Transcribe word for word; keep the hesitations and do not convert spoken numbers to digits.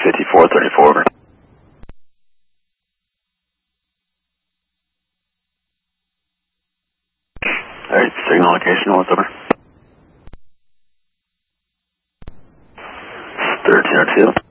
fifty-four thirty-four, over. Alright, signal location, what's over? thirteen oh two.